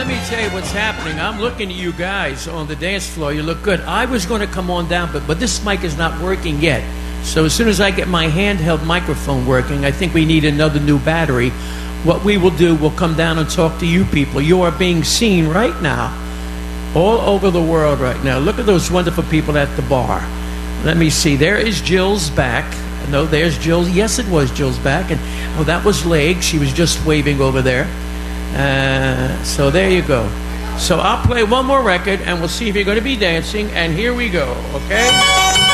let me tell you what's happening. I'm looking at you guys on the dance floor. You look good. I was going to come on down, but this mic is not working yet. So as soon as I get my handheld microphone working, I think we need another new battery. What we will do, we'll come down and talk to you people. You are being seen right now all over the world right now. Look at those wonderful people at the bar. Let me see. There is Jill's back. No, there's Jill. Yes, it was Jill's back. And oh, that was Leg. She was just waving over there. So there you go. So I'll play one more record, and we'll see if you're going to be dancing. And here we go, okay?